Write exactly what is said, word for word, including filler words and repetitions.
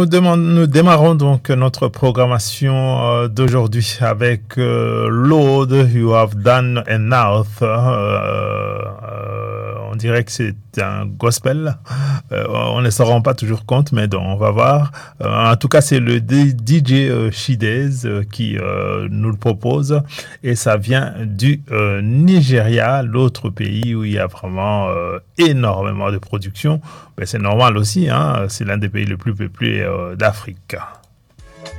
nous, demande, nous démarrons donc notre programmation euh, d'aujourd'hui avec euh, Lord, You Have Done Enough. Euh, euh, on dirait que c'est un gospel. Euh, on ne s'en rend pas toujours compte, mais donc, on va voir. Euh, en tout cas, c'est le D J euh, Shidez euh, qui euh, nous le propose. Et ça vient du euh, Nigeria, l'autre pays où il y a vraiment euh, énormément de production. Mais c'est normal aussi, hein, c'est l'un des pays les plus peuplés euh, d'Afrique.